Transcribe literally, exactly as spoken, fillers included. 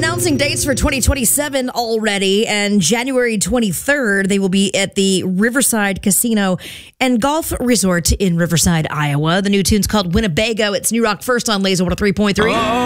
announcing dates for twenty twenty-seven already, and January twenty-third, they will be at the Riverside Casino and Golf Resort in Riverside, Iowa. The new tune's called Winnebago. It's New Rock First on Laser one oh three point three.